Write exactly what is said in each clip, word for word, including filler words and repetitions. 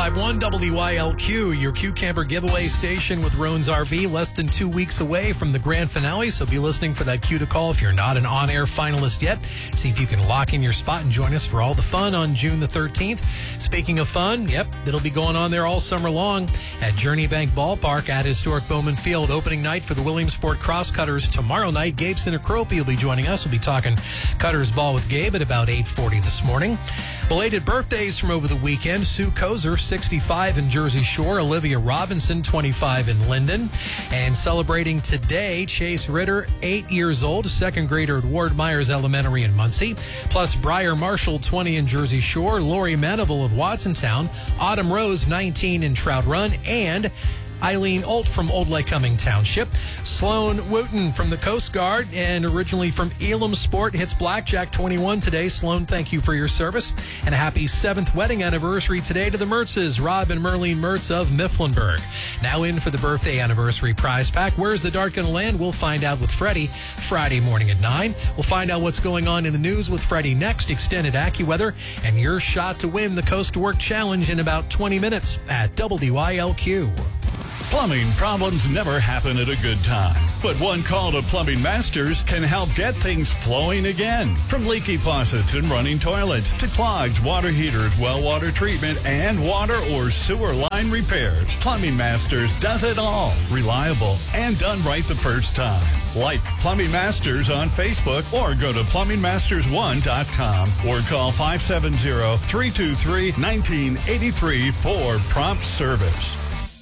five one W I L Q, your Q Camper giveaway station with Roan's R V, less than two weeks away from the grand finale, so be listening for that cue to call if you're not an on-air finalist yet. See if you can lock in your spot and join us for all the fun on June the thirteenth. Speaking of fun, yep, it'll be going on there all summer long at Journey Bank Ballpark at historic Bowman Field. Opening night for the Williamsport Crosscutters tomorrow night. Gabe Sinacropi will be joining us. We'll be talking Cutters ball with Gabe at about eight forty this morning. Belated birthdays from over the weekend. Sue Kozer, sixty-five in Jersey Shore. Olivia Robinson, twenty-five in Linden. And celebrating today, Chase Ritter, eight years old, second grader at Ward Myers Elementary in Muncie. Plus Briar Marshall, twenty in Jersey Shore. Lori Manival of Watsontown. Autumn Rose, nineteen in Trout Run. And Eileen Olt from Old Lycoming Township. Sloan Wooten from the Coast Guard and originally from Elam Sport hits blackjack, twenty-one today. Sloan, thank you for your service. And a happy seventh wedding anniversary today to the Mertzes, Rob and Merlene Mertz of Mifflinburg. Now in for the birthday anniversary prize pack. Where's the dart going to land? We'll find out with Freddie Friday morning at nine. We'll find out what's going on in the news with Freddie next. Extended AccuWeather and your shot to win the Coast to Work Challenge in about twenty minutes at W I L Q. Plumbing problems never happen at a good time, but one call to Plumbing Masters can help get things flowing again. From leaky faucets and running toilets to clogged water heaters, well water treatment, and water or sewer line repairs, Plumbing Masters does it all. Reliable and done right the first time. Like Plumbing Masters on Facebook or go to plumbing masters one dot com or call five seven zero, three two three, one nine eight three for prompt service.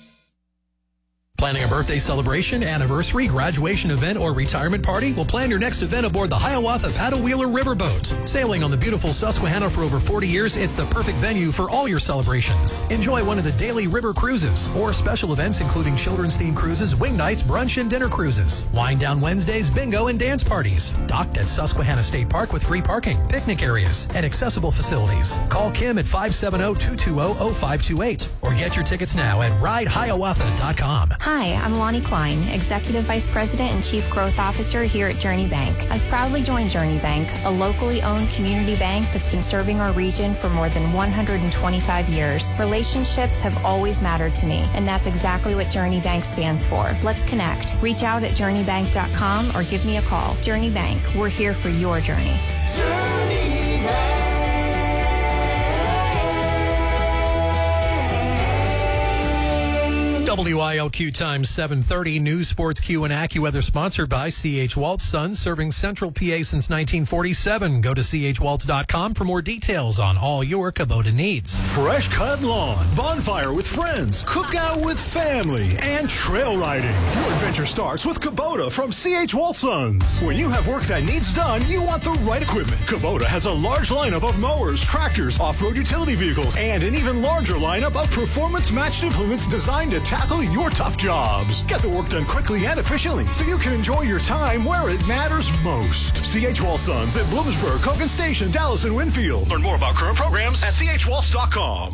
Planning a birthday celebration, anniversary, graduation event, or retirement party? Well, plan your next event aboard the Hiawatha Paddle Wheeler Riverboat. Sailing on the beautiful Susquehanna for over forty years, it's the perfect venue for all your celebrations. Enjoy one of the daily river cruises or special events including children's themed cruises, wing nights, brunch, and dinner cruises. Wind down Wednesdays, bingo, and dance parties. Docked at Susquehanna State Park with free parking, picnic areas, and accessible facilities. Call Kim at five seven zero, two two zero, zero five two eight or get your tickets now at ride hiawatha dot com. Hi, I'm Lonnie Klein, Executive Vice President and Chief Growth Officer here at Journey Bank. I've proudly joined Journey Bank, a locally owned community bank that's been serving our region for more than one hundred twenty-five years. Relationships have always mattered to me, and that's exactly what Journey Bank stands for. Let's connect. Reach out at journey bank dot com or give me a call. Journey Bank, we're here for your journey. Journey Bank. W I L Q Times seven thirty, News, Sports, Q, and AccuWeather, sponsored by C H. Waltz Sons, serving Central P A since nineteen forty-seven. Go to c h waltz dot com for more details on all your Kubota needs. Fresh cut lawn, bonfire with friends, cookout with family, and trail riding. Your adventure starts with Kubota from C H. Waltz Sons. When you have work that needs done, you want the right equipment. Kubota has a large lineup of mowers, tractors, off-road utility vehicles, and an even larger lineup of performance-matched implements designed to tackle your tough jobs. Get the work done quickly and efficiently so you can enjoy your time where it matters most. C H. Waltz Sons at Bloomsburg, Hogan Station, Dallas, and Winfield. Learn more about current programs at c h waltz dot com.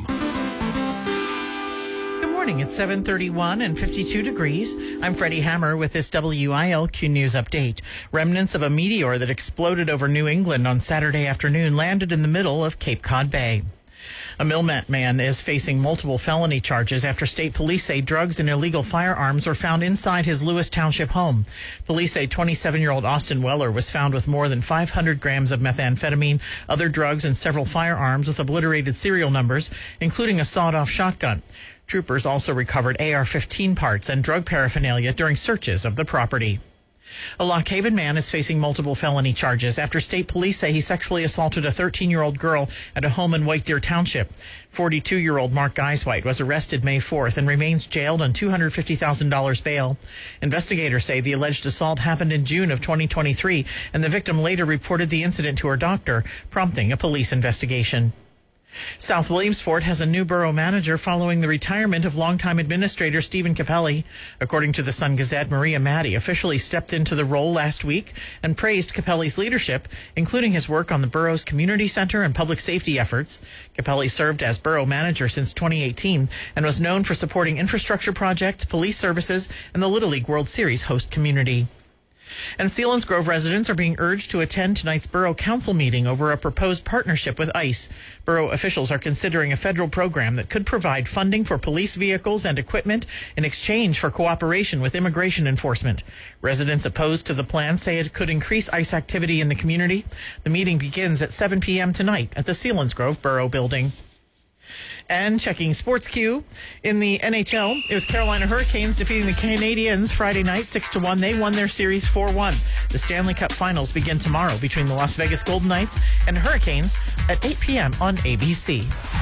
Good morning. It's seven thirty-one and fifty-two degrees. I'm Freddie Hammer with this W I L Q News update. Remnants of a meteor that exploded over New England on Saturday afternoon landed in the middle of Cape Cod Bay. A Wilmette man is facing multiple felony charges after state police say drugs and illegal firearms were found inside his Lewis Township home. Police say twenty-seven-year-old Austin Weller was found with more than five hundred grams of methamphetamine, other drugs, and several firearms with obliterated serial numbers, including a sawed-off shotgun. Troopers also recovered A R fifteen parts and drug paraphernalia during searches of the property. A Lock Haven man is facing multiple felony charges after state police say he sexually assaulted a thirteen-year-old girl at a home in White Deer Township. forty-two-year-old Mark Geiswhite was arrested May fourth and remains jailed on two hundred fifty thousand dollars bail. Investigators say the alleged assault happened in June of twenty twenty-three, and the victim later reported the incident to her doctor, prompting a police investigation. South Williamsport has a new borough manager following the retirement of longtime administrator Stephen Capelli. According to the Sun Gazette, Maria Maddy officially stepped into the role last week and praised Capelli's leadership, including his work on the borough's community center and public safety efforts. Capelli served as borough manager since twenty eighteen and was known for supporting infrastructure projects, police services, and the Little League World Series host community. And Selinsgrove residents are being urged to attend tonight's Borough Council meeting over a proposed partnership with ICE. Borough officials are considering a federal program that could provide funding for police vehicles and equipment in exchange for cooperation with immigration enforcement. Residents opposed to the plan say it could increase ICE activity in the community. The meeting begins at seven p.m. tonight at the Selinsgrove Borough Building. And checking Sports Q, in the N H L, it was Carolina Hurricanes defeating the Canadiens Friday night six to one. They won their series four one. The Stanley Cup Finals begin tomorrow between the Las Vegas Golden Knights and Hurricanes at eight p.m. on A B C.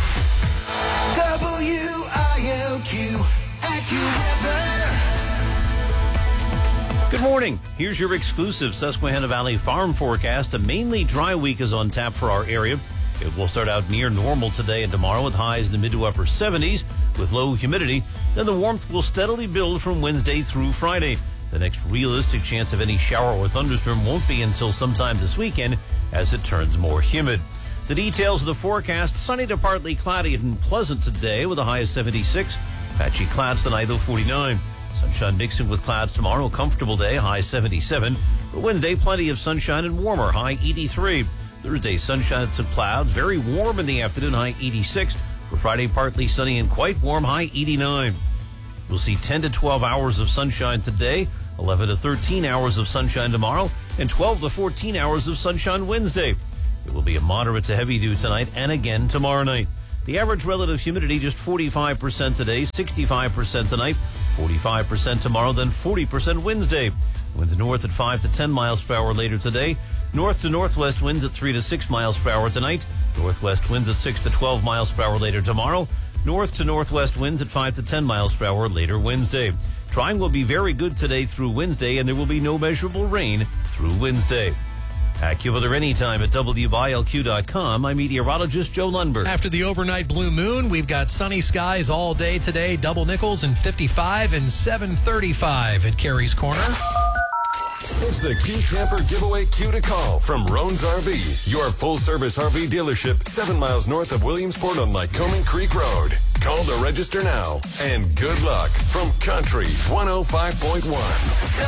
W I L Q AccuWeather. Good morning. Here's your exclusive Susquehanna Valley Farm forecast. A mainly dry week is on tap for our area. It will start out near normal today and tomorrow with highs in the mid to upper seventies with low humidity. Then the warmth will steadily build from Wednesday through Friday. The next realistic chance of any shower or thunderstorm won't be until sometime this weekend as it turns more humid. The details of the forecast: sunny to partly cloudy and pleasant today with a high of seventy-six. Patchy clouds tonight of forty-nine. Sunshine mixing with clouds tomorrow. Comfortable day, high seventy-seven. But Wednesday, plenty of sunshine and warmer, high eighty-three. Thursday, sunshine and some clouds. Very warm in the afternoon, high eighty-six. For Friday, partly sunny and quite warm, high eighty-nine. We'll see ten to twelve hours of sunshine today, eleven to thirteen hours of sunshine tomorrow, and twelve to fourteen hours of sunshine Wednesday. It will be a moderate to heavy dew tonight and again tomorrow night. The average relative humidity just forty-five percent today, sixty-five percent tonight, forty-five percent tomorrow, then forty percent Wednesday. Winds north at five to ten miles per hour later today. North to northwest winds at three to six miles per hour tonight. Northwest winds at six to twelve miles per hour later tomorrow. North to northwest winds at five to ten miles per hour later Wednesday. Trying will be very good today through Wednesday, and there will be no measurable rain through Wednesday. AccuWeather anytime at W I L Q dot com. I'm meteorologist Joe Lundberg. After the overnight blue moon, we've got sunny skies all day today. Double nickels and fifty-five and seven thirty-five at Carey's Corner. It's the Q Camper Giveaway Q to Call from Roan's R V, your full-service R V dealership seven miles north of Williamsport on Lycoming Creek Road. Call to register now, and good luck from Country one oh five point one.